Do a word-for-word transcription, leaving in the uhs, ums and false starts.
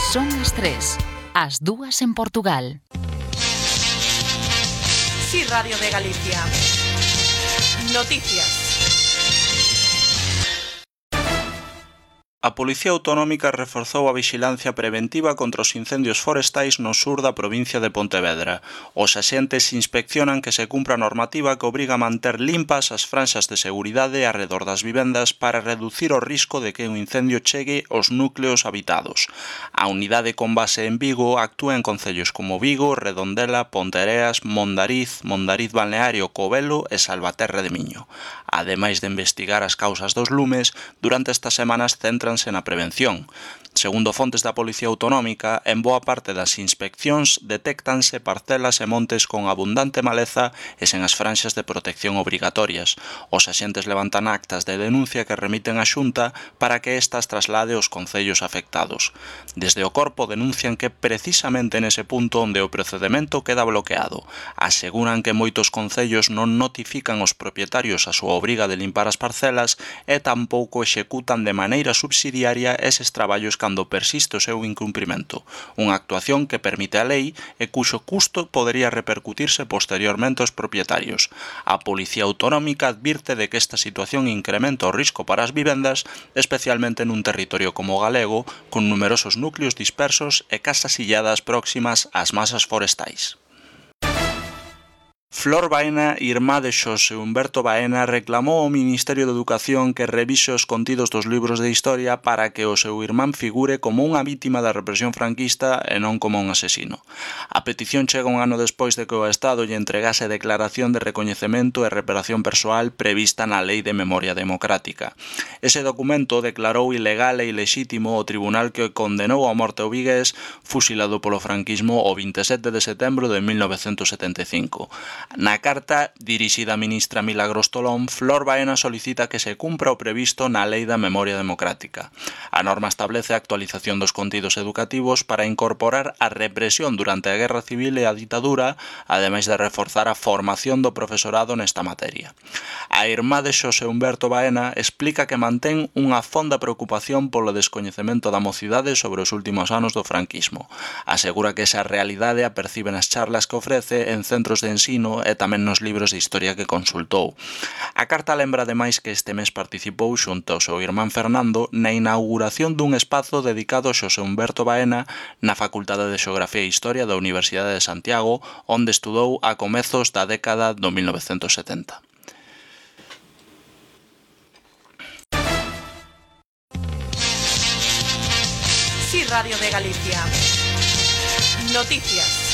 Son as tres, as dúas en Portugal. Sí, Radio de Galicia. Noticias. A Policía Autonómica reforzou a vixilancia preventiva contra os incendios forestais no sur da provincia de Pontevedra. Os axentes inspeccionan que se cumpra a normativa que obriga a manter limpas as franxas de seguridade arredor das vivendas para reducir o risco de que un incendio chegue aos núcleos habitados. A unidade con base en Vigo actúa en concellos como Vigo, Redondela, Ponteareas, Mondariz, Mondariz Balneario, Covelo e Salvaterra de Miño. Ademais de investigar as causas dos lumes, durante estas semanas centran na prevención. Segundo fontes da Policía Autonómica, en boa parte das inspeccións detéctanse parcelas e montes con abundante maleza e sen as franxas de protección obrigatorias. Os axentes levantan actas de denuncia que remiten á Xunta para que estas traslade aos concellos afectados. Desde o corpo denuncian que precisamente nese punto onde o procedemento queda bloqueado. Aseguran que moitos concellos non notifican aos propietarios a súa obriga de limpar as parcelas e tampouco executan de maneira subsidiaria eses traballos cando persiste o seu incumprimento, unha actuación que permite a lei e cuxo custo podería repercutirse posteriormente aos propietarios. A Policía Autonómica advirte de que esta situación incrementa o risco para as vivendas, especialmente nun territorio como o galego, con numerosos núcleos dispersos e casas illadas próximas ás masas forestais. Flor Baena, irmá de Xosé Humberto Baena, reclamou ao Ministerio de Educación que revise os contidos dos libros de historia para que o seu irmán figure como unha vítima da represión franquista e non como un asesino. A petición chega un ano despois de que o Estado lle entregase a declaración de recoñecemento e reparación persoal prevista na Lei de Memoria Democrática. Ese documento declarou ilegal e ilexítimo o tribunal que o condenou á morte ao vigués, fusilado polo franquismo o vinte e sete de setembro de mil novecentos setenta e cinco. Na carta dirixida á ministra Milagros Tolón, Flor Baena solicita que se cumpra o previsto na Lei da Memoria Democrática. A norma establece a actualización dos contidos educativos para incorporar a represión durante a Guerra Civil e a ditadura, ademais de reforzar a formación do profesorado nesta materia. A irmá de Xosé Humberto Baena explica que mantén unha fonda preocupación polo descoñecemento da mocidade sobre os últimos anos do franquismo. Asegura que esa realidade a percibe nas charlas que ofrece en centros de ensino e tamén nos libros de historia que consultou. A carta lembra ademais que este mes participou xunto ao seu irmán Fernando na inauguración dun espazo dedicado a Xosé Humberto Baena na Facultade de Xeografía e Historia da Universidade de Santiago, onde estudou a comezos da década do mil novecentos setenta. Sí, Radio de Galicia. Noticias.